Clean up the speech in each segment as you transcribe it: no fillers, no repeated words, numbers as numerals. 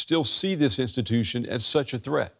still see this institution as such a threat?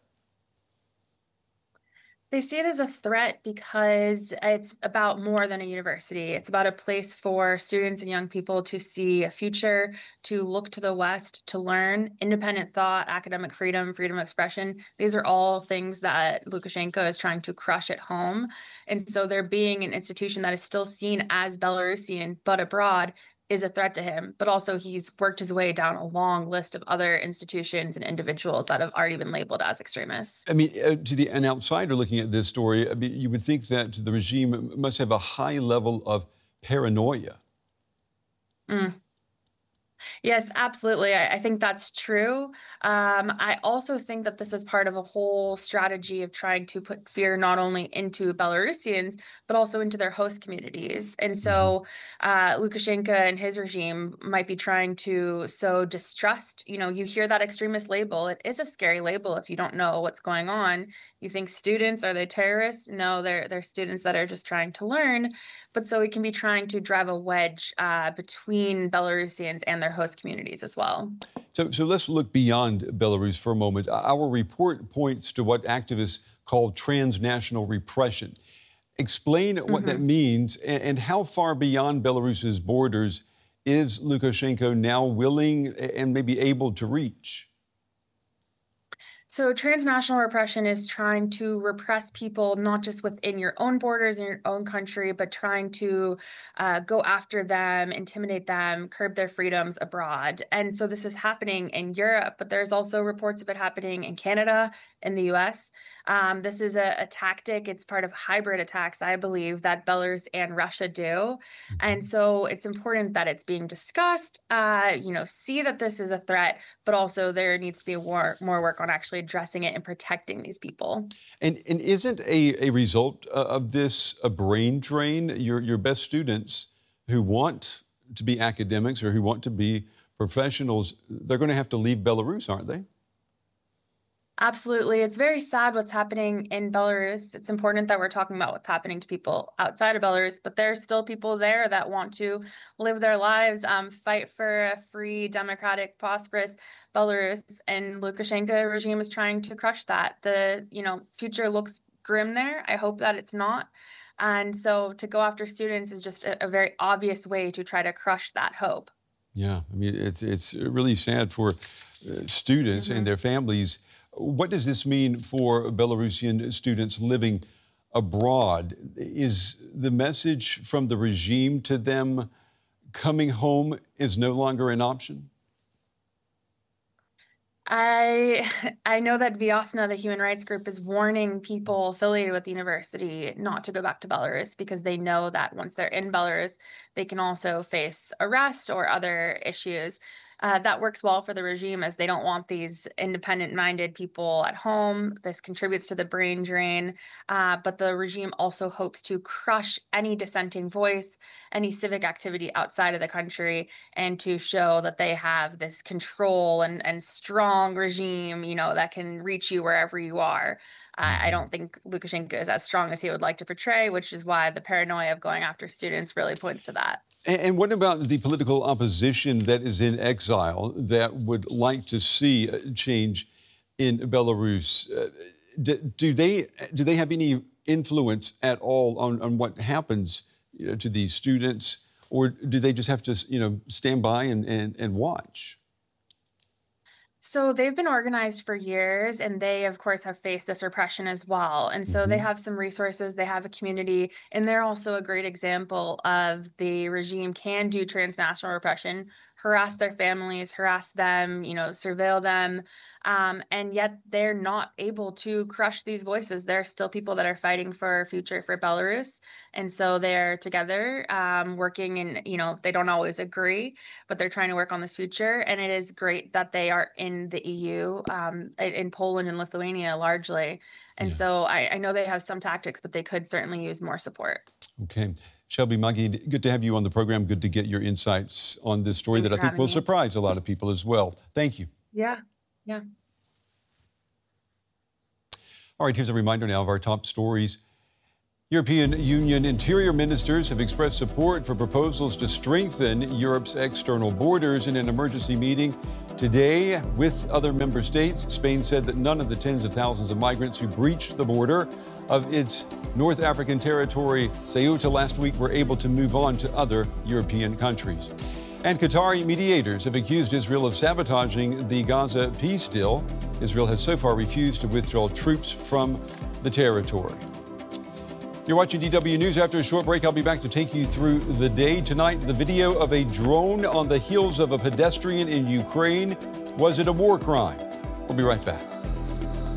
They see it as a threat because it's about more than a university. It's about a place for students and young people to see a future, to look to the West, to learn independent thought, academic freedom, freedom of expression. These are all things that Lukashenko is trying to crush at home. And so there being an institution that is still seen as Belarusian but abroad is a threat to him, but also he's worked his way down a long list of other institutions and individuals that have already been labeled as extremists. I mean, an outsider looking at this story, I mean, you would think that the regime must have a high level of paranoia. Mm. Yes, absolutely. I think that's true. I also think that this is part of a whole strategy of trying to put fear not only into Belarusians, but also into their host communities. And Mhm. so Lukashenko and his regime might be trying to sow distrust. You know, you hear that extremist label. It is a scary label if you don't know what's going on. You think students, are they terrorists? No, they're students that are just trying to learn. But so it can be trying to drive a wedge between Belarusians and their host communities as well. So let's look beyond Belarus for a moment. Our report points to what activists call transnational repression. Explain what that Mhm. means and how far beyond Belarus's borders is Lukashenko now willing and maybe able to reach? So, transnational repression is trying to repress people not just within your own borders in your own country, but trying to go after them, intimidate them, curb their freedoms abroad. And so, this is happening in Europe, but there's also reports of it happening in Canada, in the US. This is a tactic, it's part of hybrid attacks, I believe, that Belarus and Russia do. And Mhm. so, it's important that it's being discussed, see that this is a threat, but also there needs to be more work on actually addressing it and protecting these people. And isn't a result of this a brain drain? Your best students who want to be academics or who want to be professionals, they're going to have to leave Belarus, aren't they? Absolutely. It's very sad what's happening in Belarus. It's important that we're talking about what's happening to people outside of Belarus, but there's still people there that want to live their lives, fight for a free, democratic, prosperous Belarus. And Lukashenko regime is trying to crush that. The future looks grim there. I hope that it's not. And so to go after students is just a very obvious way to try to crush that hope. Yeah, I mean, it's really sad for students and Mhm. their families. What does this mean for Belarusian students living abroad? Is the message from the regime to them coming home is no longer an option? I I know that Vyasna, the human rights group, is warning people affiliated with the university not to go back to Belarus because they know that once they're in Belarus, they can also face arrest or other issues. That works well for the regime as they don't want these independent-minded people at home. This contributes to the brain drain, but the regime also hopes to crush any dissenting voice, any civic activity outside of the country, and to show that they have this control and strong regime, that can reach you wherever you are. I Mhm. don't think Lukashenko is as strong as he would like to portray, which is why the paranoia of going after students really points to that. And what about the political opposition that is in exile that would like to see a change in Belarus? Do they have any influence at all on what happens, to these students, or do they just have to, stand by and watch? So they've been organized for years and they, of course, have faced this repression as well. And so they Hmm. have some resources, they have a community, and they're also a great example of the regime can do transnational repression, harass their families, harass them, surveil them. And yet they're not able to crush these voices. There are still people that are fighting for a future for Belarus. And so they're together, working, and, they don't always agree, but they're trying to work on this future. And it is great that they are in the EU, in Poland and Lithuania largely. And Yeah. so I know they have some tactics, but they could certainly use more support. Okay. Shelby Magid, good to have you on the program. Good to get your insights on this story Thanks that I for think having will me. surprise a lot of people as well. Thank you. Yeah. Yeah. All right, here's a reminder now of our top stories. European Union interior ministers have expressed support for proposals to strengthen Europe's external borders in an emergency meeting today with other member states. Spain said that none of the tens of thousands of migrants who breached the border of its North African territory, Ceuta, last week were able to move on to other European countries. And Qatari mediators have accused Israel of sabotaging the Gaza peace deal. Israel has so far refused to withdraw troops from the territory. You're watching DW News. After a short break, I'll be back to take you through the day. Tonight, the video of a drone on the heels of a pedestrian in Ukraine. Was it a war crime? We'll be right back.